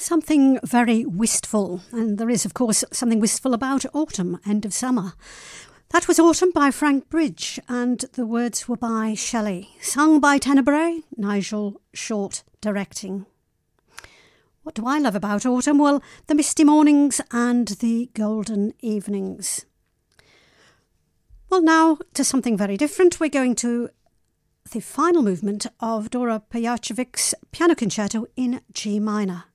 Something very wistful, and there is, of course, something wistful about autumn, end of summer. That was Autumn by Frank Bridge, and the words were by Shelley, sung by Tenebrae, Nigel Short directing. What do I love about autumn? Well, the misty mornings and the golden evenings. Well, now to something very different. We're going to the final movement of Dora Pejacevic's Piano Concerto in G minor.